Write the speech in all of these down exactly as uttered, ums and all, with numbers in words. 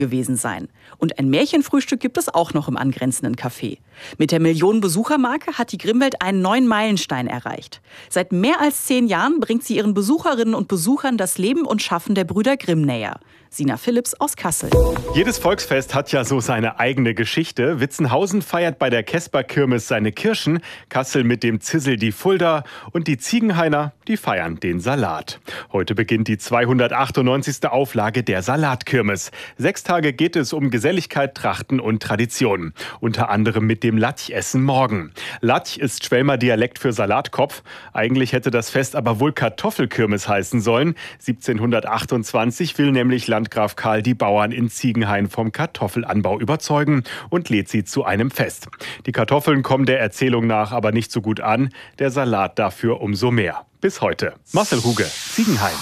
gewesen sein. Und ein Märchenfrühstück gibt es auch noch im angrenzenden Café. Mit der Millionen-Besucher-Marke hat die Grimmwelt einen neuen Meilenstein erreicht. Seit mehr als zehn Jahren bringt sie ihren Besucherinnen und Besuchern das Leben und Schaffen der Brüder Grimm näher. Sina Philipps aus Kassel. Jedes Volksfest hat ja so seine eigene Geschichte. Witzenhausen feiert bei der Kesper-Kirmes seine Kirschen, Kassel mit dem Zissel die Fulda und die Ziegenhainer, die feiern den Salat. Heute beginnt die zweihundertachtundneunzigste Auflage der Salatkirmes. Sechs Tage geht es um Geselligkeit, Trachten und Traditionen. Unter anderem mit dem Latchessen morgen. Latch ist Schwelmer Dialekt für Salatkopf. Eigentlich hätte das Fest aber wohl Kartoffelkirmes heißen sollen. siebzehnhundertachtundzwanzig will nämlich Landgraf Karl die Bauern in Ziegenhain vom Kartoffelanbau überzeugen und lädt sie zu einem Fest. Die Kartoffeln kommen der Erzählung nach aber nicht so gut an, der Salat dafür umso mehr. Bis heute. Marcel Ruge, Ziegenhain.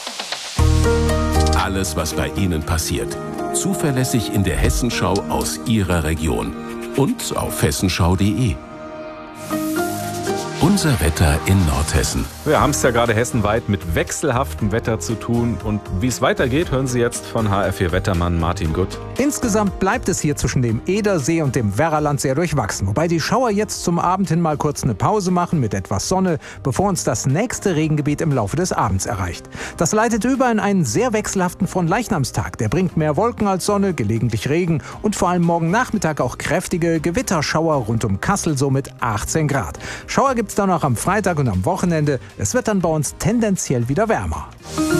Alles, was bei Ihnen passiert. Zuverlässig in der Hessenschau aus Ihrer Region. Und auf hessenschau punkt de. Unser Wetter in Nordhessen. Wir haben es ja gerade hessenweit mit wechselhaftem Wetter zu tun. Und wie es weitergeht, hören Sie jetzt von H R vier Wettermann Martin Gutt. Insgesamt bleibt es hier zwischen dem Edersee und dem Werraland sehr durchwachsen. Wobei die Schauer jetzt zum Abend hin mal kurz eine Pause machen mit etwas Sonne, bevor uns das nächste Regengebiet im Laufe des Abends erreicht. Das leitet über in einen sehr wechselhaften Fronleichnamstag. Der bringt mehr Wolken als Sonne, gelegentlich Regen und vor allem morgen Nachmittag auch kräftige Gewitterschauer rund um Kassel, so mit achtzehn Grad. Schauer gibt es dann auch am Freitag und am Wochenende. Es wird dann bei uns tendenziell wieder wärmer.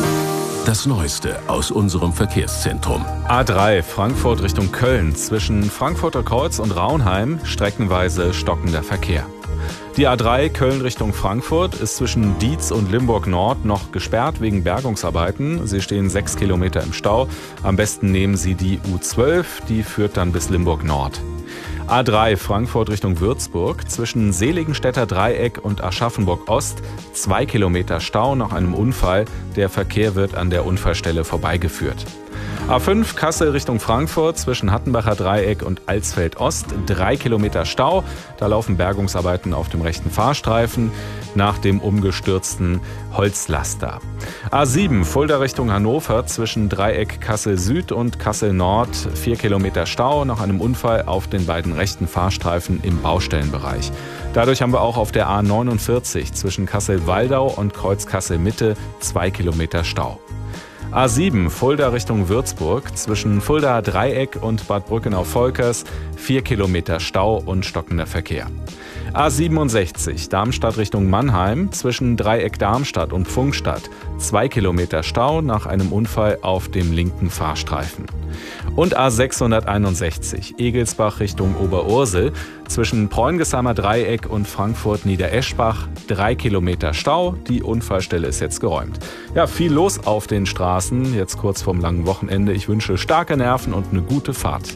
Das Neueste aus unserem Verkehrszentrum. A drei Frankfurt Richtung Köln. Zwischen Frankfurter Kreuz und Raunheim streckenweise stockender Verkehr. Die A drei Köln Richtung Frankfurt ist zwischen Dietz und Limburg Nord noch gesperrt wegen Bergungsarbeiten. Sie stehen sechs Kilometer im Stau. Am besten nehmen Sie die U zwölf, die führt dann bis Limburg Nord. A drei Frankfurt Richtung Würzburg, zwischen Seligenstädter Dreieck und Aschaffenburg Ost, zwei Kilometer Stau nach einem Unfall. Der Verkehr wird an der Unfallstelle vorbeigeführt. A fünf Kassel Richtung Frankfurt, zwischen Hattenbacher Dreieck und Alsfeld Ost, drei Kilometer Stau. Da laufen Bergungsarbeiten auf dem rechten Fahrstreifen nach dem umgestürzten Holzlaster. A sieben Fulda Richtung Hannover, zwischen Dreieck Kassel Süd und Kassel Nord, vier Kilometer Stau nach einem Unfall auf den beiden rechten Fahrstreifen im Baustellenbereich. Dadurch haben wir auch auf der A neunundvierzig zwischen Kassel-Waldau und Kreuz Kassel-Mitte zwei Kilometer Stau. A sieben Fulda Richtung Würzburg, zwischen Fulda Dreieck und Bad Brückenau-Volkers, vier Kilometer Stau und stockender Verkehr. A siebenundsechzig Darmstadt Richtung Mannheim, zwischen Dreieck Darmstadt und Pfungstadt, zwei Kilometer Stau nach einem Unfall auf dem linken Fahrstreifen. Und A sechshunderteinundsechzig Egelsbach Richtung Oberursel, zwischen Preungesheimer Dreieck und Frankfurt-Niedereschbach, drei Kilometer Stau. Die Unfallstelle ist jetzt geräumt. Ja, viel los auf den Straßen, jetzt kurz vorm langen Wochenende. Ich wünsche starke Nerven und eine gute Fahrt.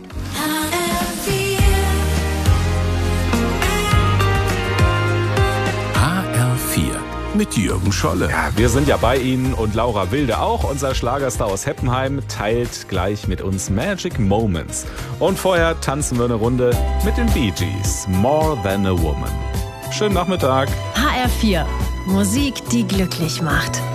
H R vier mit Jürgen Scholle. Ja, wir sind ja bei Ihnen und Laura Wilde auch. Unser Schlagerstar aus Heppenheim teilt gleich mit uns Magic Moments. Und vorher tanzen wir eine Runde mit den Bee Gees. More Than a Woman. Schönen Nachmittag. H R vier. Musik, die glücklich macht.